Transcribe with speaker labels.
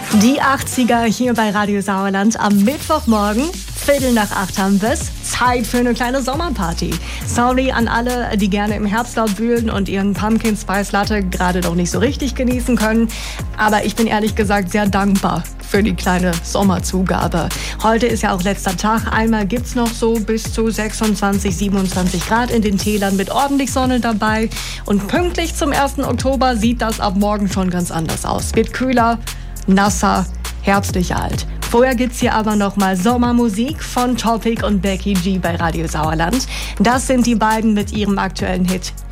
Speaker 1: Die 80er hier bei Radio Sauerland am Mittwochmorgen. 7:45 haben wir's. Zeit für eine kleine Sommerparty. Sorry an alle, die gerne im Herbstlaub wühlen und ihren Pumpkin Spice Latte gerade noch nicht so richtig genießen können. Aber ich bin ehrlich gesagt sehr dankbar für die kleine Sommerzugabe. Heute ist ja auch letzter Tag. Einmal gibt's noch so bis zu 26, 27 Grad in den Tälern mit ordentlich Sonne dabei. Und pünktlich zum 1. Oktober sieht das ab morgen schon ganz anders aus. Wird kühler, nasser, herbstlicher alt. Vorher gibt's hier aber nochmal Sommermusik von Topic und Becky G bei Radio Sauerland. Das sind die beiden mit ihrem aktuellen Hit